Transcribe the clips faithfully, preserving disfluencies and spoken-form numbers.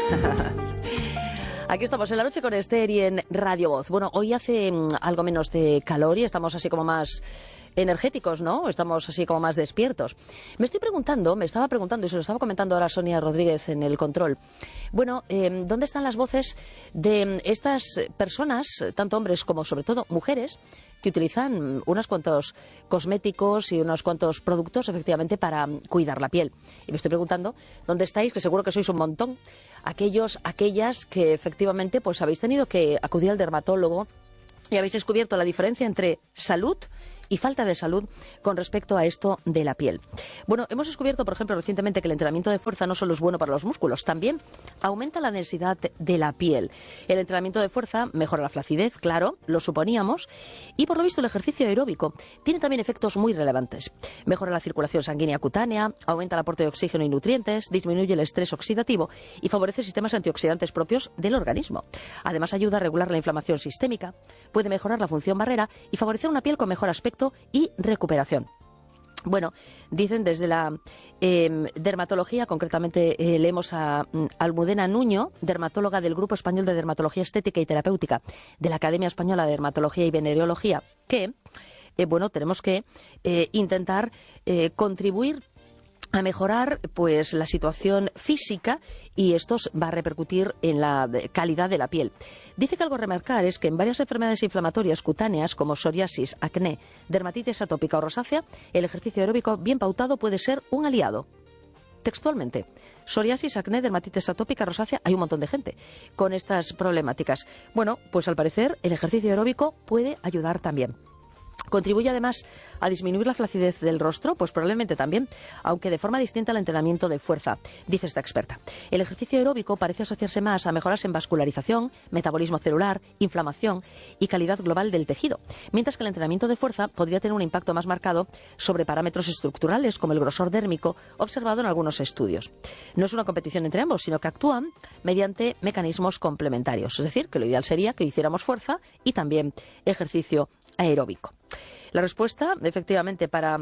Aquí estamos en La Noche con Esther y en Radio Voz. Bueno, hoy hace mm, algo menos de calor y estamos así como más energéticos, ¿no? Estamos así como más despiertos. Me estoy preguntando, me estaba preguntando, y se lo estaba comentando ahora Sonia Rodríguez en el control, bueno, eh, ¿dónde están las voces de estas personas, tanto hombres como sobre todo mujeres, que utilizan unos cuantos cosméticos y unos cuantos productos efectivamente para cuidar la piel? Y me estoy preguntando, ¿dónde estáis? Que seguro que sois un montón. Aquellos, aquellas que efectivamente pues habéis tenido que acudir al dermatólogo y habéis descubierto la diferencia entre salud y falta de salud con respecto a esto de la piel. Bueno, hemos descubierto, por ejemplo, recientemente que el entrenamiento de fuerza no solo es bueno para los músculos, también aumenta la densidad de la piel. El entrenamiento de fuerza mejora la flacidez, claro, lo suponíamos, y por lo visto el ejercicio aeróbico tiene también efectos muy relevantes. Mejora la circulación sanguínea cutánea, aumenta el aporte de oxígeno y nutrientes, disminuye el estrés oxidativo y favorece sistemas antioxidantes propios del organismo. Además ayuda a regular la inflamación sistémica, puede mejorar la función barrera y favorecer una piel con mejor aspecto y recuperación. Bueno, dicen desde la eh, dermatología, concretamente eh, leemos a um, Almudena Nuño, dermatóloga del Grupo Español de Dermatología Estética y Terapéutica de la Academia Española de Dermatología y Venereología, que, eh, bueno, tenemos que eh, intentar eh, contribuir a mejorar pues la situación física y esto va a repercutir en la calidad de la piel. Dice que algo a remarcar es que en varias enfermedades inflamatorias cutáneas como psoriasis, acné, dermatitis atópica o rosácea, el ejercicio aeróbico bien pautado puede ser un aliado. Textualmente, psoriasis, acné, dermatitis atópica, rosácea, hay un montón de gente con estas problemáticas. Bueno, pues al parecer el ejercicio aeróbico puede ayudar también. ¿Contribuye además a disminuir la flacidez del rostro? Pues probablemente también, aunque de forma distinta al entrenamiento de fuerza, dice esta experta. El ejercicio aeróbico parece asociarse más a mejoras en vascularización, metabolismo celular, inflamación y calidad global del tejido, mientras que el entrenamiento de fuerza podría tener un impacto más marcado sobre parámetros estructurales como el grosor dérmico observado en algunos estudios. No es una competición entre ambos, sino que actúan mediante mecanismos complementarios, es decir, que lo ideal sería que hiciéramos fuerza y también ejercicio aeróbico. La respuesta, efectivamente, para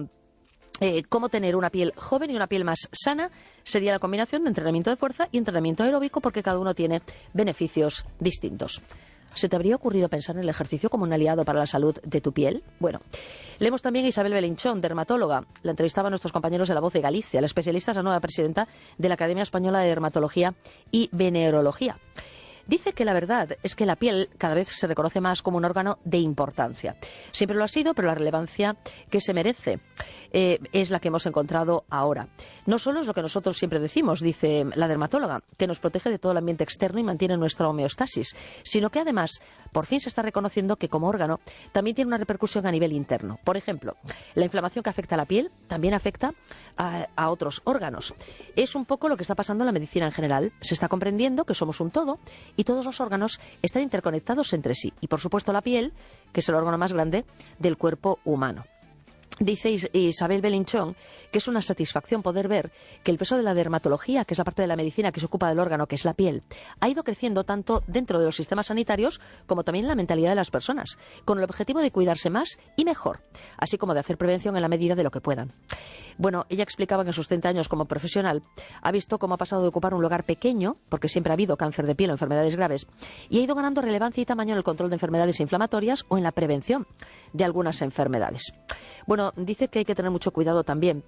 eh, cómo tener una piel joven y una piel más sana sería la combinación de entrenamiento de fuerza y entrenamiento aeróbico, porque cada uno tiene beneficios distintos. ¿Se te habría ocurrido pensar en el ejercicio como un aliado para la salud de tu piel? Bueno, leemos también a Isabel Belinchón, dermatóloga. La entrevistaba a nuestros compañeros de La Voz de Galicia. La especialista es la nueva presidenta de la Academia Española de Dermatología y Venereología. Dice que la verdad es que la piel cada vez se reconoce más como un órgano de importancia. Siempre lo ha sido, pero la relevancia que se merece eh, es la que hemos encontrado ahora. No solo es lo que nosotros siempre decimos, dice la dermatóloga, que nos protege de todo el ambiente externo y mantiene nuestra homeostasis, sino que además por fin se está reconociendo que como órgano también tiene una repercusión a nivel interno. Por ejemplo, la inflamación que afecta a la piel también afecta a, a otros órganos. Es un poco lo que está pasando en la medicina en general. Se está comprendiendo que somos un todo y todos los órganos están interconectados entre sí. Y por supuesto la piel, que es el órgano más grande del cuerpo humano. Dice Isabel Belinchón que es una satisfacción poder ver que el peso de la dermatología, que es la parte de la medicina que se ocupa del órgano, que es la piel, ha ido creciendo tanto dentro de los sistemas sanitarios como también en la mentalidad de las personas, con el objetivo de cuidarse más y mejor, así como de hacer prevención en la medida de lo que puedan. Bueno, ella explicaba que en sus treinta años como profesional ha visto cómo ha pasado de ocupar un lugar pequeño, porque siempre ha habido cáncer de piel o enfermedades graves, y ha ido ganando relevancia y tamaño en el control de enfermedades inflamatorias o en la prevención de algunas enfermedades. Bueno, dice que hay que tener mucho cuidado también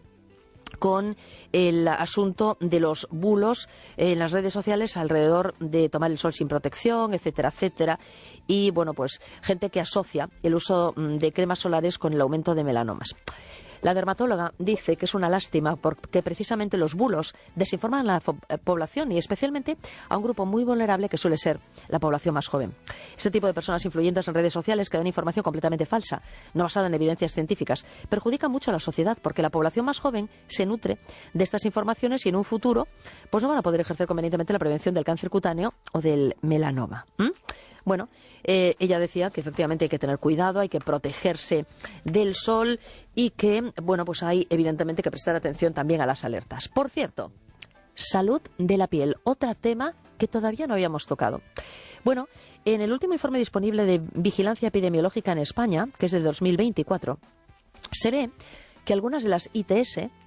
con el asunto de los bulos en las redes sociales alrededor de tomar el sol sin protección, etcétera, etcétera. Y bueno, pues gente que asocia el uso de cremas solares con el aumento de melanomas. La dermatóloga dice que es una lástima porque precisamente los bulos desinforman a la población y especialmente a un grupo muy vulnerable que suele ser la población más joven. Este tipo de personas influyentes en redes sociales que dan información completamente falsa, no basada en evidencias científicas, perjudica mucho a la sociedad porque la población más joven se nutre de estas informaciones y en un futuro pues no van a poder ejercer convenientemente la prevención del cáncer cutáneo o del melanoma. ¿Mm? Bueno, eh, ella decía que efectivamente hay que tener cuidado, hay que protegerse del sol y que, bueno, pues hay evidentemente que prestar atención también a las alertas. Por cierto, salud de la piel, otro tema que todavía no habíamos tocado. Bueno, en el último informe disponible de Vigilancia Epidemiológica en España, que es del dos mil veinticuatro, se ve que algunas de las I T S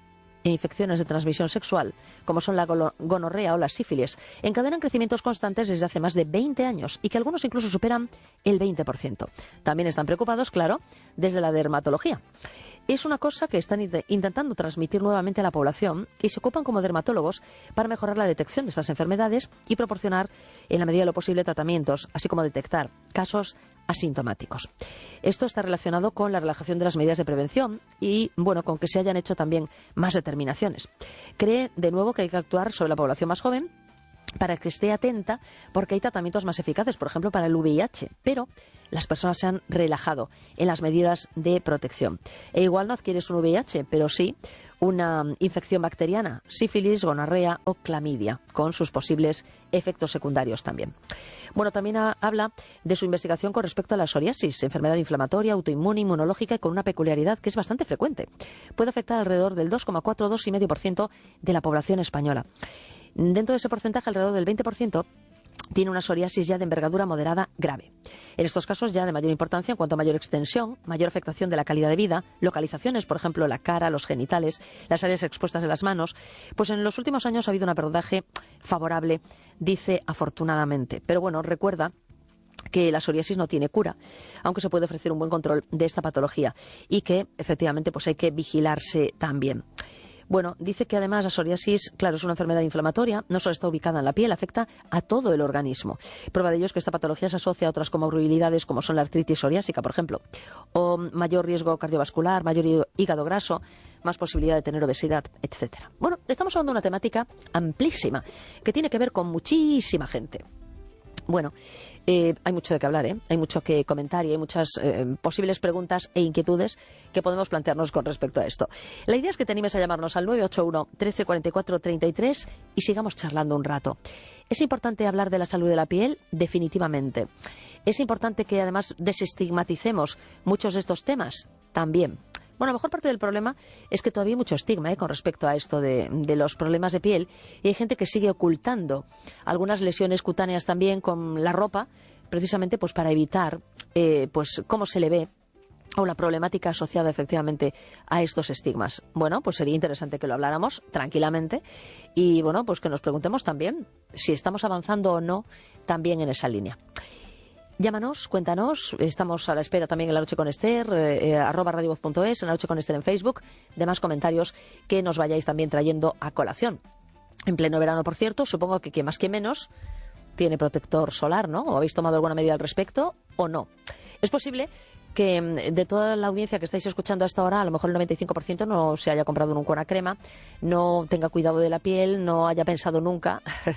e infecciones de transmisión sexual, como son la gonorrea o la sífilis, encadenan crecimientos constantes desde hace más de veinte años y que algunos incluso superan el veinte por ciento. También están preocupados, claro, desde la dermatología. Es una cosa que están intentando transmitir nuevamente a la población y se ocupan como dermatólogos para mejorar la detección de estas enfermedades y proporcionar, en la medida de lo posible, tratamientos, así como detectar casos asintomáticos. Esto está relacionado con la relajación de las medidas de prevención y, bueno, con que se hayan hecho también más determinaciones. Cree, de nuevo, que hay que actuar sobre la población más joven para que esté atenta, porque hay tratamientos más eficaces, por ejemplo, para el V I H, pero las personas se han relajado en las medidas de protección. E igual no adquieres un V I H, pero sí una infección bacteriana, sífilis, gonorrea o clamidia, con sus posibles efectos secundarios también. Bueno, también ha, habla de su investigación con respecto a la psoriasis, enfermedad inflamatoria, autoinmune, inmunológica y con una peculiaridad que es bastante frecuente. Puede afectar alrededor del dos coma cuatro a dos coma cinco por ciento de la población española. Dentro de ese porcentaje, alrededor del veinte por ciento tiene una psoriasis ya de envergadura moderada grave. En estos casos ya de mayor importancia en cuanto a mayor extensión, mayor afectación de la calidad de vida, localizaciones, por ejemplo, la cara, los genitales, las áreas expuestas de las manos, pues en los últimos años ha habido un abordaje favorable, dice afortunadamente. Pero bueno, recuerda que la psoriasis no tiene cura, aunque se puede ofrecer un buen control de esta patología y que efectivamente pues hay que vigilarse también. Bueno, dice que además la psoriasis, claro, es una enfermedad inflamatoria, no solo está ubicada en la piel, afecta a todo el organismo. Prueba de ello es que esta patología se asocia a otras comorbilidades como son la artritis psoriásica, por ejemplo, o mayor riesgo cardiovascular, mayor hígado graso, más posibilidad de tener obesidad, etcétera. Bueno, estamos hablando de una temática amplísima que tiene que ver con muchísima gente. Bueno, eh, hay mucho de qué hablar, ¿eh? Hay mucho que comentar y hay muchas eh, posibles preguntas e inquietudes que podemos plantearnos con respecto a esto. La idea es que te animes a llamarnos al nueve ocho uno, trece cuarenta y cuatro, treinta y tres y sigamos charlando un rato. ¿Es importante hablar de la salud de la piel? Definitivamente. ¿Es importante que además desestigmaticemos muchos de estos temas? También. Bueno, a lo mejor parte del problema es que todavía hay mucho estigma ¿eh? con respecto a esto de, de los problemas de piel y hay gente que sigue ocultando algunas lesiones cutáneas también con la ropa, precisamente pues para evitar eh, pues cómo se le ve o la problemática asociada efectivamente a estos estigmas. Bueno, pues sería interesante que lo habláramos tranquilamente y bueno, pues que nos preguntemos también si estamos avanzando o no también en esa línea. Llámanos, cuéntanos, estamos a la espera también en La Noche con Esther, eh, arroba radiovoz punto es, en La Noche con Esther en Facebook, demás comentarios que nos vayáis también trayendo a colación. En pleno verano, por cierto, supongo que quien más que menos tiene protector solar, ¿no? ¿O habéis tomado alguna medida al respecto o no? Es posible que de toda la audiencia que estáis escuchando hasta ahora, a lo mejor el noventa y cinco por ciento no se haya comprado nunca una crema, no tenga cuidado de la piel, no haya pensado nunca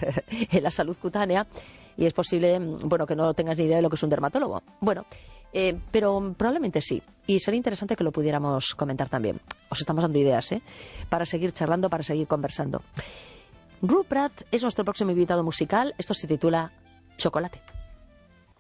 en la salud cutánea y es posible, bueno, que no tengas ni idea de lo que es un dermatólogo. Bueno, eh, pero probablemente sí. Y sería interesante que lo pudiéramos comentar también. Os estamos dando ideas, ¿eh? Para seguir charlando, para seguir conversando. Rupert es nuestro próximo invitado musical. Esto se titula Chocolate.